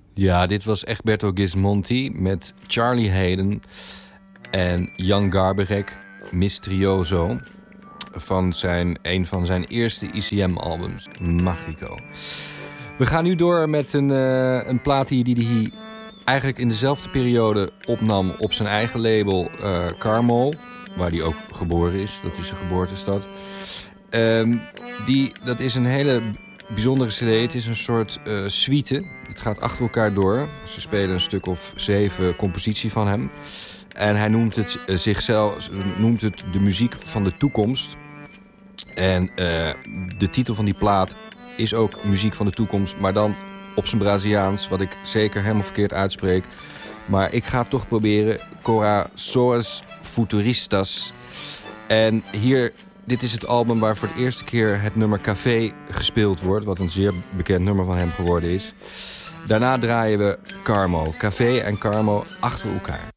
Ja, dit was Egberto Gismonti met Charlie Hayden en Jan Garbarek, Misterioso, van een van zijn eerste ECM-albums, Magico. We gaan nu door met een plaat die hij eigenlijk in dezelfde periode opnam op zijn eigen label Carmo, waar hij ook geboren is. Dat is zijn geboortestad. Dat is een hele bijzondere cd. Het is een soort suite. Het gaat achter elkaar door. Ze spelen een stuk of 7 compositie van hem. En hij noemt het de muziek van de toekomst. En de titel van die plaat is ook muziek van de toekomst, maar dan op zijn Braziliaans, wat ik zeker helemaal verkeerd uitspreek. Maar ik ga het toch proberen. Corações Futuristas. En dit is het album waar voor de eerste keer het nummer Café gespeeld wordt, wat een zeer bekend nummer van hem geworden is. Daarna draaien we Carmo. Café en Carmo achter elkaar.